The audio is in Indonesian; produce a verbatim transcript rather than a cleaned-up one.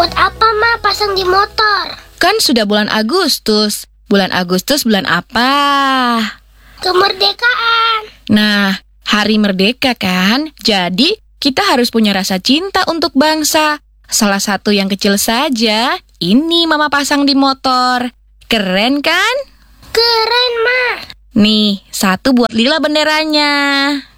Buat apa, Ma, pasang di motor? Kan sudah bulan Agustus. Bulan Agustus bulan apa? Kemerdekaan. Nah, hari merdeka kan? Jadi, kita harus punya rasa cinta untuk bangsa. Salah satu yang kecil saja, ini Mama pasang di motor. Keren kan? Keren, Ma. Nih, satu buat Lila benderanya.